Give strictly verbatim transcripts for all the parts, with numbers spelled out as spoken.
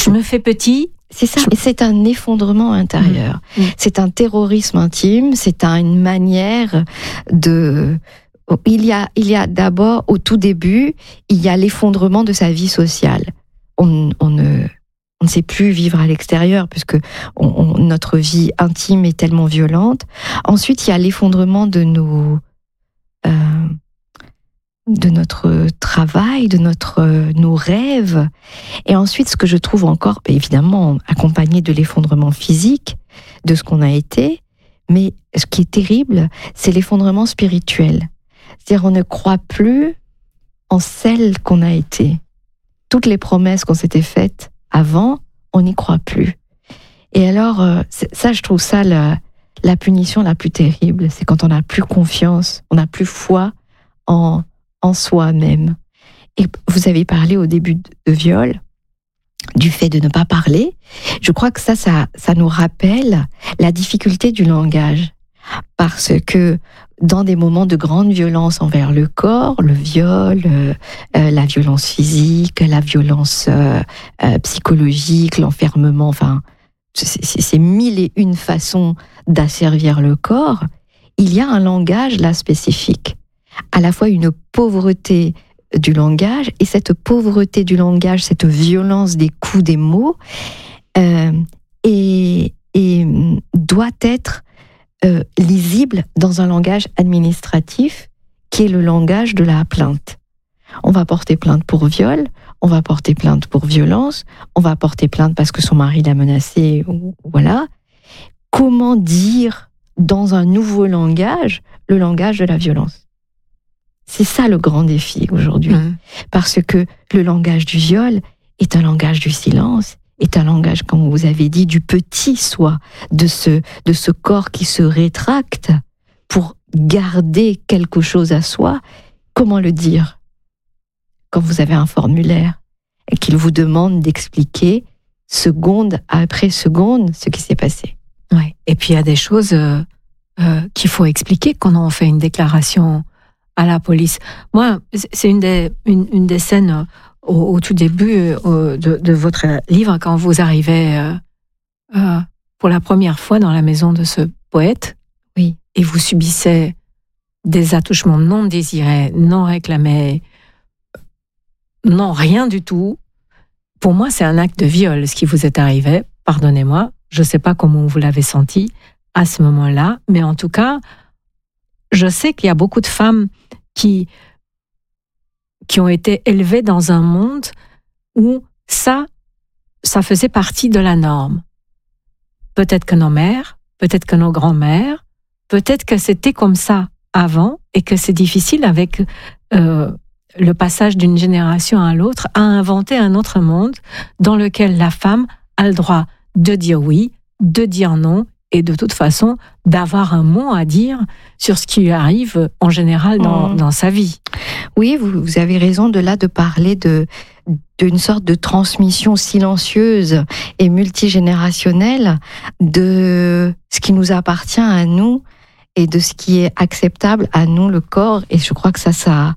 Je me fais petit. C'est ça, et c'est un effondrement intérieur. Mmh. C'est un terrorisme intime, c'est un, une manière de... Il y a, il y a d'abord, au tout début, il y a l'effondrement de sa vie sociale. On, on, ne, on ne sait plus vivre à l'extérieur, puisque on, on, notre vie intime est tellement violente. Ensuite, il y a l'effondrement de nos... Euh, de notre travail, de notre, nos rêves. Et ensuite, ce que je trouve encore, évidemment, accompagné de l'effondrement physique, de ce qu'on a été, mais ce qui est terrible, c'est l'effondrement spirituel. C'est-à-dire, on ne croit plus en celle qu'on a été. Toutes les promesses qu'on s'était faites avant, on n'y croit plus. Et alors, ça, je trouve ça la, la punition la plus terrible. C'est quand on n'a plus confiance, on n'a plus foi en en soi-même. Et vous avez parlé au début de viol, du fait de ne pas parler. Je crois que ça, ça, ça nous rappelle la difficulté du langage. Parce que dans des moments de grande violence envers le corps, le viol, euh, euh, la violence physique, la violence euh, euh, psychologique, l'enfermement, enfin, c'est, c'est, c'est mille et une façons d'asservir le corps, il y a un langage là spécifique. À la fois une pauvreté du langage, et cette pauvreté du langage, cette violence des coups, des mots, euh, et, et doit être euh, lisible dans un langage administratif qui est le langage de la plainte. On va porter plainte pour viol, on va porter plainte pour violence, on va porter plainte parce que son mari l'a menacé, voilà. Comment dire dans un nouveau langage le langage de la violence ? C'est ça le grand défi aujourd'hui. Mmh. Parce que le langage du viol est un langage du silence, est un langage, comme vous avez dit, du petit soi, de ce, de ce corps qui se rétracte pour garder quelque chose à soi. Comment le dire ? Quand vous avez un formulaire et qu'il vous demande d'expliquer seconde après seconde ce qui s'est passé. Ouais. Et puis il y a des choses euh, euh, qu'il faut expliquer quand on fait une déclaration à la police. Moi, c'est une des, une, une des scènes au, au tout début euh, de, de votre livre, quand vous arrivez euh, euh, pour la première fois dans la maison de ce poète, oui, et vous subissez des attouchements non désirés, non réclamés, non rien du tout. Pour moi, c'est un acte de viol, ce qui vous est arrivé. Pardonnez-moi, je ne sais pas comment vous l'avez senti à ce moment-là, mais en tout cas, je sais qu'il y a beaucoup de femmes qui, qui ont été élevées dans un monde où ça, ça faisait partie de la norme. Peut-être que nos mères, peut-être que nos grands-mères, peut-être que c'était comme ça avant et que c'est difficile avec euh, le passage d'une génération à l'autre à inventer un autre monde dans lequel la femme a le droit de dire oui, de dire non, et de toute façon, d'avoir un mot à dire sur ce qui lui arrive en général dans, mmh. dans sa vie. Oui, vous, vous avez raison de là de parler de, d'une sorte de transmission silencieuse et multigénérationnelle de ce qui nous appartient à nous et de ce qui est acceptable à nous, le corps. Et je crois que ça, ça,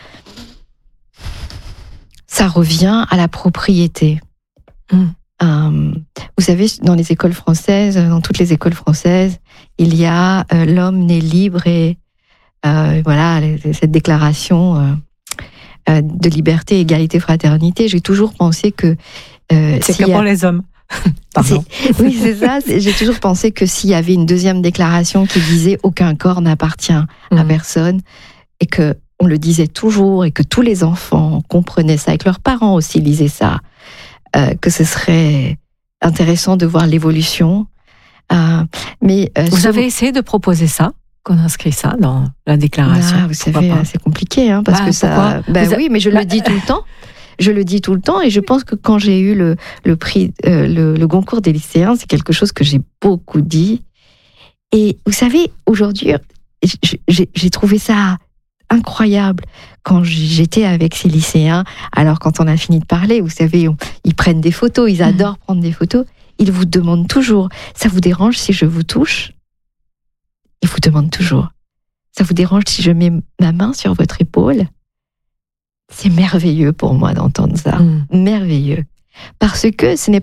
ça revient à la propriété. Mmh. Euh, vous savez, dans les écoles françaises, dans toutes les écoles françaises, il y a euh, l'homme né libre et euh, voilà cette déclaration euh, euh, de liberté, égalité, fraternité. J'ai toujours pensé que euh, c'est que pour a... les hommes. Pardon. C'est... Oui, c'est ça. C'est... J'ai toujours pensé que s'il y avait une deuxième déclaration qui disait aucun corps n'appartient mmh. à personne, et que on le disait toujours et que tous les enfants comprenaient ça et que leurs parents aussi lisaient ça. Euh, que ce serait intéressant de voir l'évolution. Euh, mais euh, vous sur... avez essayé de proposer ça, qu'on inscrit ça dans la déclaration. Ah, vous savez, c'est compliqué, hein, parce bah, que ça. Bah, vous oui, mais je bah... le dis tout le temps. Je le dis tout le temps, et je pense que quand j'ai eu le le prix, euh, le, le Goncourt des lycéens, c'est quelque chose que j'ai beaucoup dit. Et vous savez, aujourd'hui, j'ai, j'ai trouvé ça incroyable quand j'étais avec ces lycéens. Alors quand on a fini de parler, vous savez, on, ils prennent des photos, ils adorent mmh. prendre des photos. Ils vous demandent toujours, ça vous dérange si je vous touche ? Ils vous demandent toujours, ça vous dérange si je mets ma main sur votre épaule ? C'est merveilleux pour moi d'entendre ça, mmh. merveilleux. Parce que ce n'est